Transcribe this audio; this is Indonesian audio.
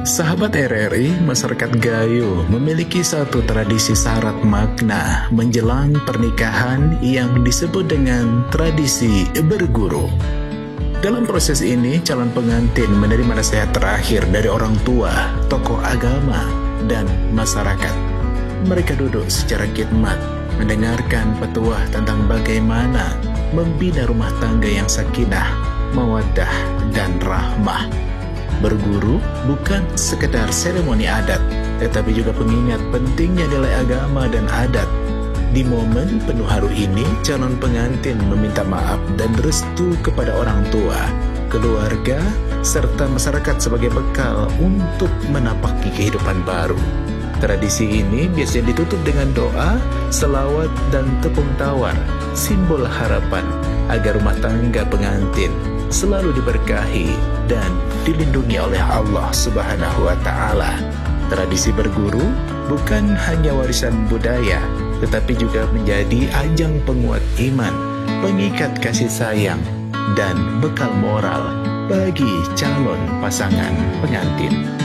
Sahabat RRI, masyarakat Gayo memiliki satu tradisi syarat makna menjelang pernikahan yang disebut dengan tradisi berguru. Dalam proses ini, calon pengantin menerima nasihat terakhir dari orang tua, tokoh agama, dan masyarakat. Mereka duduk secara khidmat, mendengarkan petuah tentang bagaimana membina rumah tangga yang sakinah, mawaddah, dan rahmah. Berguru bukan sekedar seremoni adat, tetapi juga pengingat pentingnya nilai agama dan adat. Di momen penuh haru ini, calon pengantin meminta maaf dan restu kepada orang tua, keluarga, serta masyarakat sebagai bekal untuk menapaki kehidupan baru. Tradisi ini biasanya ditutup dengan doa, selawat, dan tepung tawar, simbol harapan agar rumah tangga pengantin selalu diberkahi dan dilindungi oleh Allah Subhanahu wa Ta'ala. Tradisi berguru bukan hanya warisan budaya, tetapi juga menjadi ajang penguat iman, pengikat kasih sayang, dan bekal moral bagi calon pasangan pengantin.